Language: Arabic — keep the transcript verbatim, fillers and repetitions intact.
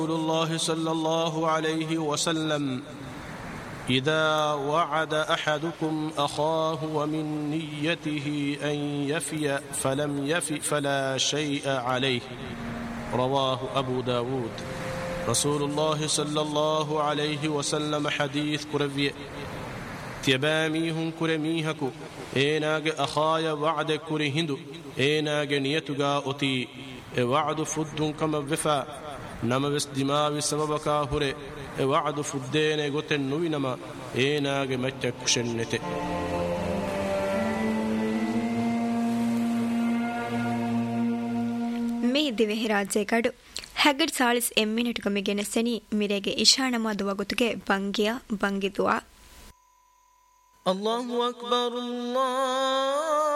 رسول الله صلى الله عليه وسلم إذا وعد أحدكم أخاه ومن نيته أن يفي فلم يفي فلا شيء عليه رواه أبو داود. رسول الله صلى الله عليه وسلم حديث كربي تيباميهم كرميهكو إيناغ أخايا وعد كرهندو إيناغ نيتغا أتي وعد فدن كما وفا نما بس دماغي سببكا هوري وعد فدين غتن نوينما إيناغ مچ كشنته. ಮೇ ದಿವೆಹಿ ರಾಜ್ಯಗಡು ಹಗಡ್ ಸಾಳಿಸ್ ಎಮ್ಮಿನಟುಗ ಮಿಗೆನೆಸೆನಿ ಮಿರೆಗೆ ಇಶಾನಮ ದುವಗುತುಗೆ ಬಂಗಿಯ ಬಂಗಿದುವ ಅಲ್ಲಾಹು ಅಕ್ಬರ್ ಅಲ್ಲಾಹ್